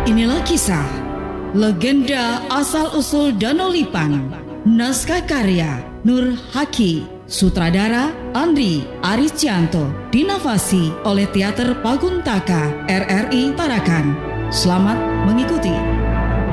Inilah kisah legenda asal-usul Danau Lipan. Naskah karya Nur Haki, sutradara Andri Ariscianto, dinavasi oleh Teater Paguntaka RRI Tarakan. Selamat mengikuti.